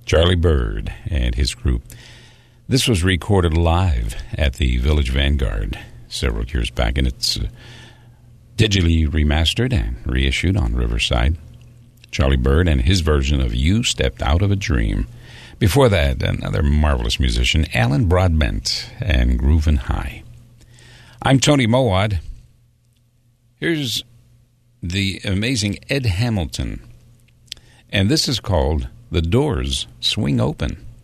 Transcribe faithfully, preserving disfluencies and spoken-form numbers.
Charlie Byrd and his group. This was recorded live at the Village Vanguard several years back, and it's uh, digitally remastered and reissued on Riverside. Charlie Byrd and his version of You Stepped Out of a Dream. Before that, another marvelous musician, Alan Broadbent and Groovin' High. I'm Tony Mowat. Here's the amazing Ed Hamilton, and this is called The Doors Swing Open.